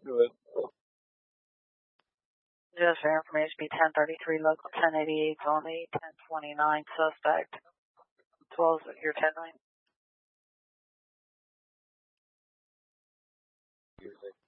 Just for information, be 1033 local 1088 on the 1029 suspect, as well as your 109.